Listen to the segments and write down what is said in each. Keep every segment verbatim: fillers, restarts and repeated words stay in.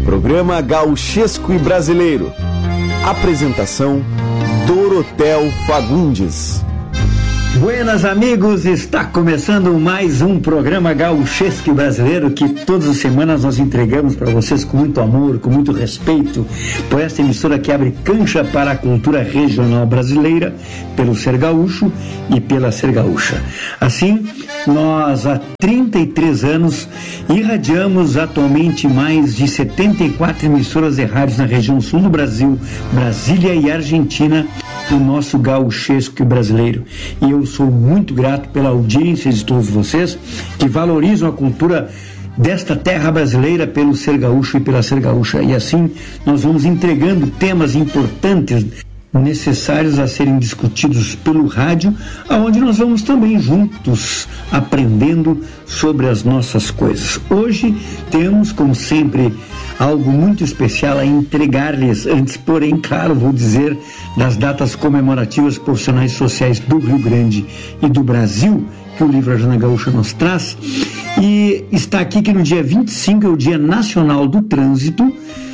Programa Gauchesco e Brasileiro. Apresentação: Dorotel Fagundes. Buenas amigos, está começando mais um programa Gauchesco e Brasileiro que todas as semanas nós entregamos para vocês com muito amor, com muito respeito, por esta emissora que abre cancha para a cultura regional brasileira, pelo Ser Gaúcho e pela Ser Gaúcha. Assim, nós há trinta e três anos irradiamos atualmente mais de setenta e quatro emissoras de rádios na região sul do Brasil, Brasília e Argentina, o nosso Gauchesco e Brasileiro. E eu sou muito grato pela audiência de todos vocês que valorizam a cultura desta terra brasileira pelo Ser Gaúcho e pela Ser Gaúcha. E assim nós vamos entregando temas importantes necessários a serem discutidos pelo rádio, aonde nós vamos também juntos aprendendo sobre as nossas coisas. Hoje temos, como sempre, algo muito especial a entregar-lhes. Antes, porém, claro, vou dizer das datas comemorativas profissionais e sociais do Rio Grande e do Brasil, que o livro Agenda Gaúcha nos traz. E está aqui que no dia vinte e cinco é o Dia Nacional do Trânsito,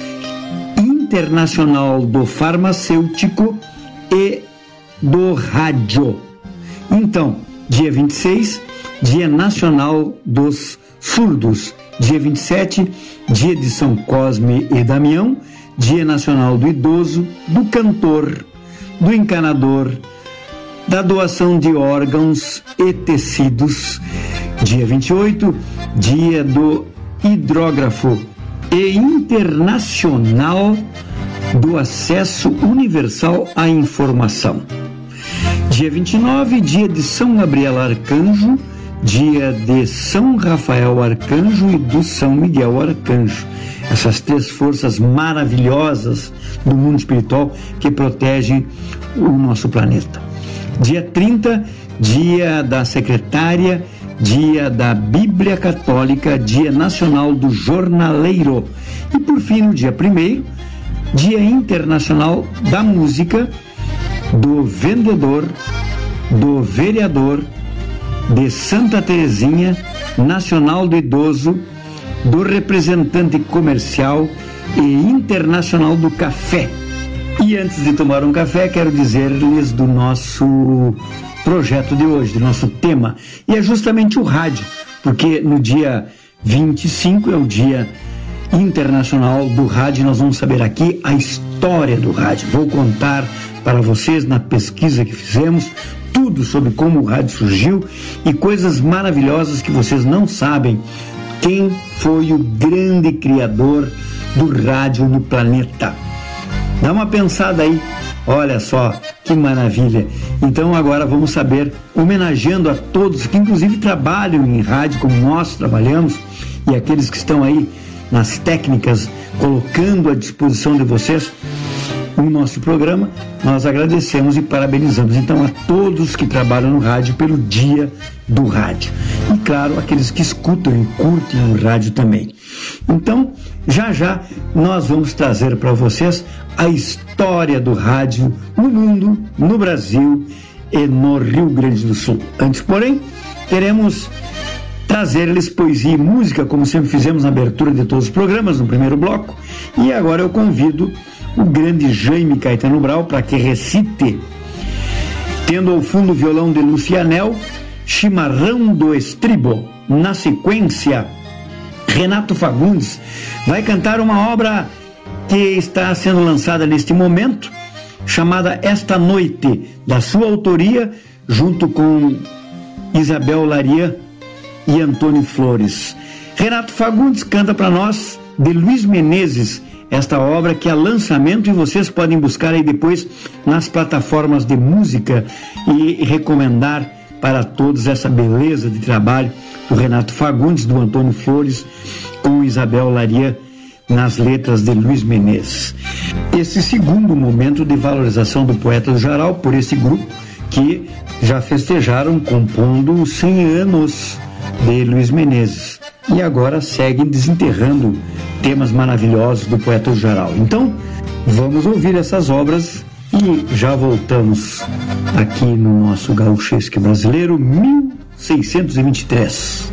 Internacional do Farmacêutico e do Rádio. Então, dia vinte e seis, Dia Nacional dos Surdos. Dia vinte e sete, Dia de São Cosme e Damião. Dia Nacional do Idoso, do Cantor, do Encanador, da doação de órgãos e tecidos. Dia vinte e oito, Dia do Hidrógrafo e Internacional do Acesso Universal à Informação. Dia vinte e nove, Dia de São Gabriel Arcanjo, Dia de São Rafael Arcanjo e do São Miguel Arcanjo. Essas três forças maravilhosas do mundo espiritual que protegem o nosso planeta. Dia trinta, Dia da Secretária, Dia da Bíblia Católica, Dia Nacional do Jornaleiro. E por fim, no dia primeiro, Dia Internacional da Música, do Vendedor, do Vereador, de Santa Terezinha, Nacional do Idoso, do Representante Comercial e Internacional do Café. E antes de tomar um café, quero dizer-lhes do nosso projeto de hoje, do nosso tema, e é justamente o rádio, porque no dia vinte e cinco é o Dia Internacional do Rádio. Nós vamos saber aqui a história do rádio. Vou contar para vocês, na pesquisa que fizemos, tudo sobre como o rádio surgiu e coisas maravilhosas que vocês não sabem. Quem foi o grande criador do rádio no planeta? Dá uma pensada aí. Olha só, que maravilha. Então agora vamos saber, homenageando a todos que inclusive trabalham em rádio como nós trabalhamos, e aqueles que estão aí nas técnicas, colocando à disposição de vocês o nosso programa, nós agradecemos e parabenizamos então a todos que trabalham no rádio pelo Dia do Rádio. E claro, aqueles que escutam e curtem o rádio também. Então, já já nós vamos trazer para vocês a história do rádio no mundo, no Brasil e no Rio Grande do Sul. Antes, porém, queremos trazer-lhes poesia e música, como sempre fizemos na abertura de todos os programas, no primeiro bloco. E agora eu convido o grande Jaime Caetano Brau para que recite, tendo ao fundo o violão de Lucianel, Chimarrão do Estribo. Na sequência, Renato Fagundes vai cantar uma obra que está sendo lançada neste momento, chamada Esta Noite, da sua autoria, junto com Isabel Larian e Antônio Flores. Renato Fagundes canta para nós, de Luiz Menezes, esta obra que é lançamento e vocês podem buscar aí depois nas plataformas de música e recomendar para todos essa beleza de trabalho do Renato Fagundes, do Antônio Flores, com Isabel Larian nas letras de Luiz Menezes. Esse segundo momento de valorização do poeta do Jaral por esse grupo que já festejaram compondo cem anos de Luiz Menezes e agora seguem desenterrando temas maravilhosos do poeta do Jaral. Então, vamos ouvir essas obras e já voltamos aqui no nosso Gauchesco Brasileiro mil seiscentos e vinte e três.